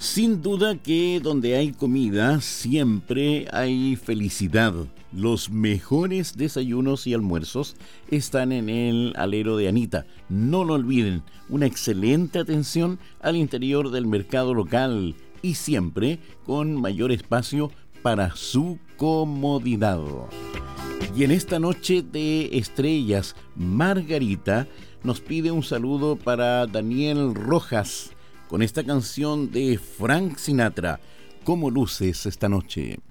Sin duda que donde hay comida siempre hay felicidad. Los mejores desayunos y almuerzos están en el alero de Anita. No lo olviden, una excelente atención al interior del mercado local y siempre con mayor espacio para su comodidad. Y en esta noche de estrellas, Margarita nos pide un saludo para Daniel Rojas con esta canción de Frank Sinatra, ¿Cómo luces esta noche?